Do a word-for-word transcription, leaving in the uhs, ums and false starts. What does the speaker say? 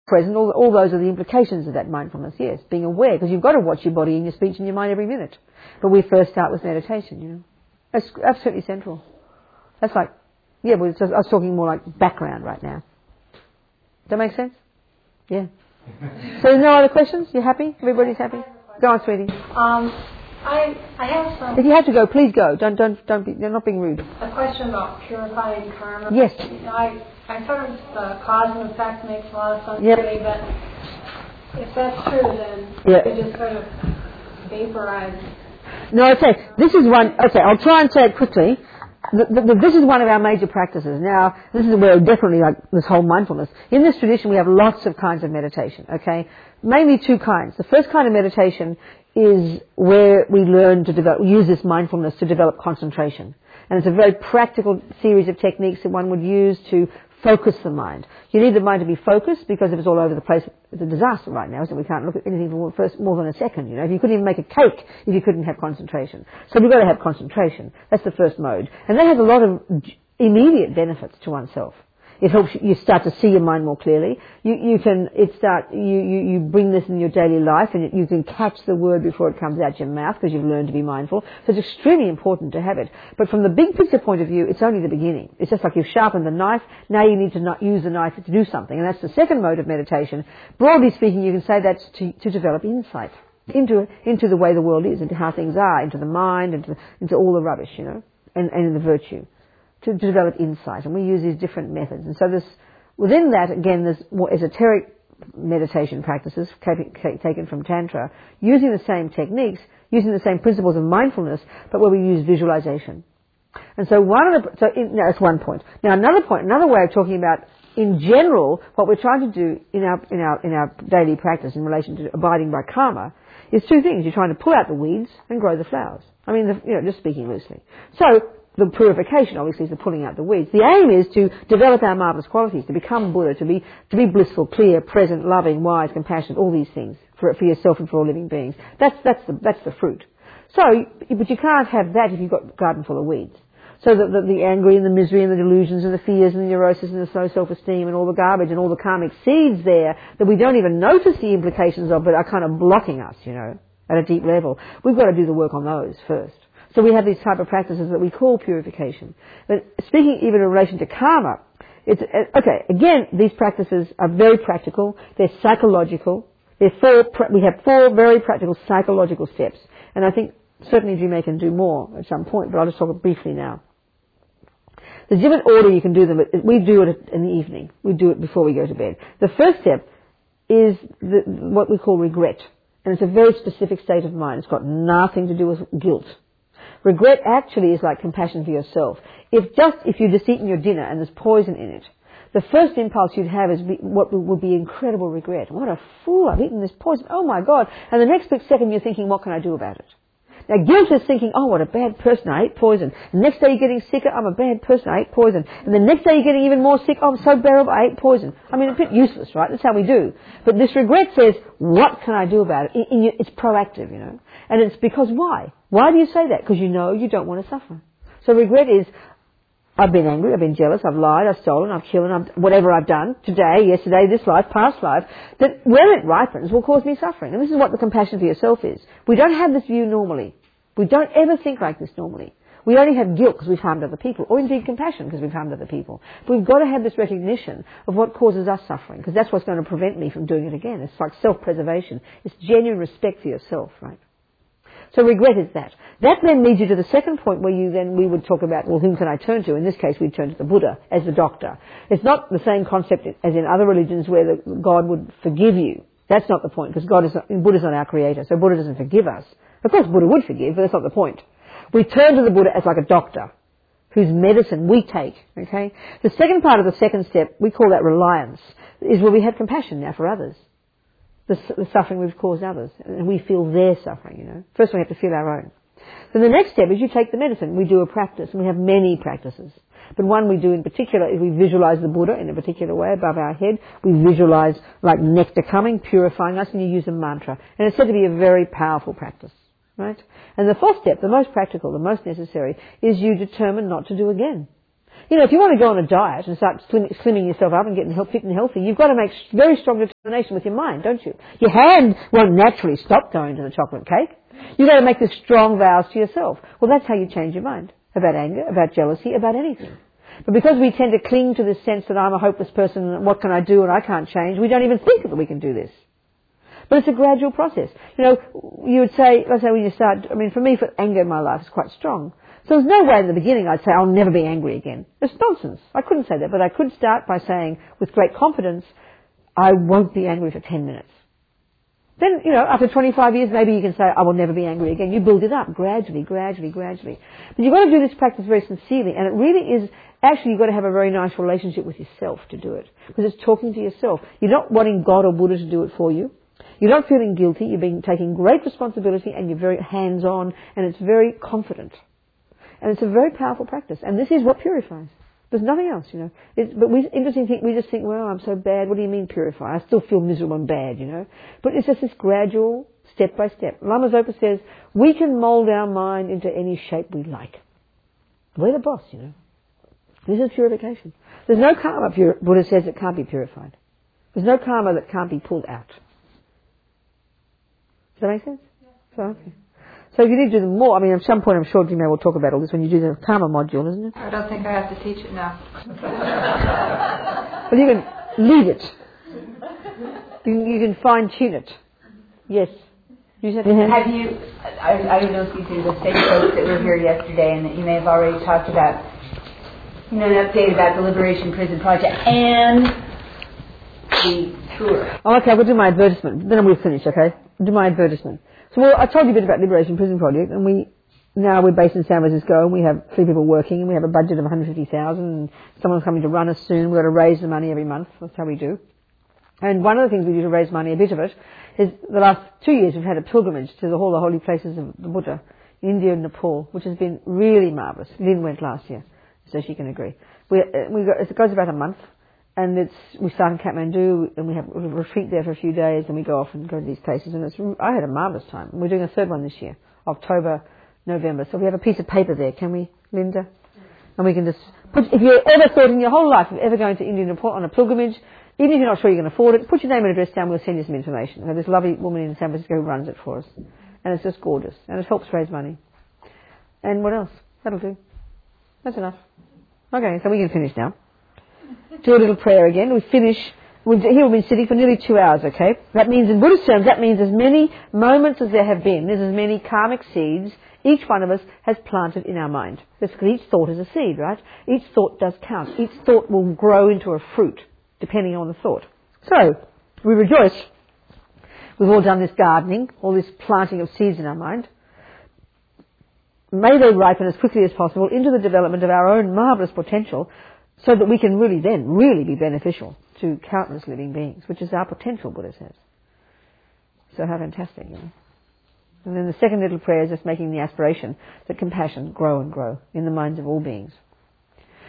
present, all, all those are the implications of that mindfulness, yes. Being aware, because you've got to watch your body and your speech and your mind every minute. But we first start with meditation, you know. That's absolutely central. That's like, yeah, well, just, I was talking more like background right now. Does that make sense? Yeah. So no other questions? You happy? Everybody's happy? Go on, sweetie. Um, I I have some. If you have to go, please go. Don't don't don't be. You're not being rude. A question about purifying karma. Yes. I I sort of the cause and effect makes a lot of sense yep. to me, but if that's true, then yep. it just sort of vaporize. No, okay. This is one. Okay, I'll try and say it quickly. The, the, the, this is one of our major practices. Now, this is where definitely like this whole mindfulness. In this tradition, we have lots of kinds of meditation, okay? Mainly two kinds. The first kind of meditation is where we learn to develop, use this mindfulness to develop concentration. And it's a very practical series of techniques that one would use to focus the mind. You need the mind to be focused, because if it's all over the place, it's a disaster right now, isn't it? We can't look at anything for first, more than a second, you know. If you couldn't even make a cake if you couldn't have concentration. So we've got to have concentration. That's the first mode. And that has a lot of immediate benefits to oneself. It helps you start to see your mind more clearly. You, you can, it start, you, you, you bring this in your daily life, and you can catch the word before it comes out your mouth, because you've learned to be mindful. So it's extremely important to have it. But from the big picture point of view, it's only the beginning. It's just like you've sharpened the knife. Now you need to not use the knife to do something. And that's the second mode of meditation. Broadly speaking, you can say that's to, to develop insight into, into the way the world is, into how things are, into the mind, into, into all the rubbish, you know, and, and the virtue. To, to develop insight, and we use these different methods. And so this, within that, again, there's more esoteric meditation practices taken from Tantra, using the same techniques, using the same principles of mindfulness, but where we use visualization. And so one of the, so in, now that's one point. Now another point, another way of talking about, in general, what we're trying to do in our, in our, in our daily practice in relation to abiding by karma is two things. You're trying to pull out the weeds and grow the flowers. I mean, the, you know, just speaking loosely. So, the purification, obviously, is the pulling out the weeds. The aim is to develop our marvelous qualities, to become Buddha, to be to be blissful, clear, present, loving, wise, compassionate, all these things for for yourself and for all living beings. That's that's the that's the fruit. So, but you can't have that if you've got a garden full of weeds. So the, the, the angry and the misery and the delusions and the fears and the neurosis and the low self-esteem and all the garbage and all the karmic seeds there that we don't even notice the implications of, but are kind of blocking us, you know, at a deep level. We've got to do the work on those first. So we have these type of practices that we call purification. But speaking even in relation to karma, it's, okay, again, these practices are very practical. They're psychological. They're four, we have four very practical psychological steps. And I think certainly Jime can do more at some point, but I'll just talk briefly now. There's different order you can do them. We do it in the evening. We do it before we go to bed. The first step is the, what we call regret. And it's a very specific state of mind. It's got nothing to do with guilt. Regret actually is like compassion for yourself. If just, if you've just eaten your dinner and there's poison in it, the first impulse you'd have is be, what would be incredible regret. What a fool, I've eaten this poison, oh my God. And the next second you're thinking, what can I do about it? Now guilt is thinking, oh what a bad person, I ate poison. The next day you're getting sicker, I'm a bad person, I ate poison. And the next day you're getting even more sick, oh I'm so bearable, I ate poison. I mean, it's a bit useless, right? That's how we do. But this regret says, what can I do about it? It's proactive, you know. And it's because why? Why do you say that? Because you know you don't want to suffer. So regret is, I've been angry, I've been jealous, I've lied, I've stolen, I've killed, I've, whatever I've done, today, yesterday, this life, past life, that where it ripens will cause me suffering. And this is what the compassion for yourself is. We don't have this view normally. We don't ever think like this normally. We only have guilt because we've harmed other people, or indeed compassion because we've harmed other people. But we've got to have this recognition of what causes us suffering, because that's what's going to prevent me from doing it again. It's like self-preservation. It's genuine respect for yourself, right? So regret is that. That then leads you to the second point where you then, we would talk about, well, whom can I turn to? In this case, we'd turn to the Buddha as the doctor. It's not the same concept as in other religions where the, God would forgive you. That's not the point, because God is not, Buddha's not our creator, so Buddha doesn't forgive us. Of course, Buddha would forgive, but that's not the point. We turn to the Buddha as like a doctor, whose medicine we take, okay? The second part of the second step, we call that reliance, is where we have compassion now for others. The, the suffering we've caused others, and we feel their suffering, you know. First we have to feel our own. Then the next step is you take the medicine. We do a practice, and we have many practices. But one we do in particular is we visualize the Buddha in a particular way above our head. We visualize like nectar coming, purifying us, and you use a mantra. And it's said to be a very powerful practice, right? And the fourth step, the most practical, the most necessary, is you determine not to do again. You know, if you want to go on a diet and start slim, slimming yourself up and getting health, fit and healthy, you've got to make very strong determination with your mind, don't you? Your hand won't naturally stop going to the chocolate cake. You've got to make the strong vows to yourself. Well, that's how you change your mind. About anger, about jealousy, about anything. But because we tend to cling to this sense that I'm a hopeless person, what can I do and I can't change, we don't even think that we can do this. But it's a gradual process. You know, you would say, let's say when you start, I mean, for me, for anger in my life is quite strong. So there's no way in the beginning I'd say, I'll never be angry again. It's nonsense. I couldn't say that, but I could start by saying, with great confidence, I won't be angry for ten minutes. Then, you know, after twenty-five years, maybe you can say, I will never be angry again. You build it up gradually, gradually, gradually. But you've got to do this practice very sincerely, and it really is, actually you've got to have a very nice relationship with yourself to do it. Because it's talking to yourself. You're not wanting God or Buddha to do it for you. You're not feeling guilty. You're being taking great responsibility, and you're very hands-on, and it's very confident. And it's a very powerful practice. And this is what purifies. There's nothing else, you know. It's, but we, interesting thing, we just think, well, I'm so bad. What do you mean purify? I still feel miserable and bad, you know. But it's just this gradual, step by step. Lama Zopa says, we can mold our mind into any shape we like. We're the boss, you know. This is purification. There's no karma, pur- Buddha says, that can't be purified. There's no karma that can't be pulled out. Does that make sense? Yeah. So, okay. So you need to do them more. I mean, at some point I'm sure Jimmy will talk about all this when you do the karma module, isn't it? I don't think I have to teach it now. Well, you can lead it. You can, you can fine-tune it. Yes. You said have you, I, I don't know if you do the same folks that were here yesterday and that you may have already talked about, you know, an update about the Liberation Prison Project and the tour. Oh, okay, we'll do my advertisement. Then we'll finish, okay? We'll do my advertisement. So well, I told you a bit about Liberation Prison Project, and we now we're based in San Francisco, and we have three people working, and we have a budget of one hundred fifty thousand dollars, and someone's coming to run us soon. We've got to raise the money every month. That's how we do. And one of the things we do to raise money, a bit of it, is the last two years we've had a pilgrimage to the, all the holy places of the Buddha, India and Nepal, which has been really marvellous. Lynn went last year, so she can agree. We, we got, it goes about a month. And it's, we start in Kathmandu, and we have a retreat there for a few days, and we go off and go to these places, and it's, I had a marvellous time. We're doing a third one this year, October, November. So we have a piece of paper there, can we, Linda? And we can just put, if you ever thought in your whole life of ever going to India Nepal on a pilgrimage, even if you're not sure you can afford it, put your name and address down, we'll send you some information. We have this lovely woman in San Francisco who runs it for us. And it's just gorgeous. And it helps raise money. And what else? That'll do. That's enough. Okay, so we can finish now. Do a little prayer again. We finish. We've, here we've been sitting for nearly two hours, okay? That means, in Buddhist terms, that means as many moments as there have been, there's as many karmic seeds each one of us has planted in our mind. Because each thought is a seed, right? Each thought does count. Each thought will grow into a fruit, depending on the thought. So, we rejoice. We've all done this gardening, all this planting of seeds in our mind. May they ripen as quickly as possible into the development of our own marvellous potential, so that we can really then, really be beneficial to countless living beings, which is our potential, Buddha says. So how fantastic, you know. And then the second little prayer is just making the aspiration that compassion grow and grow in the minds of all beings.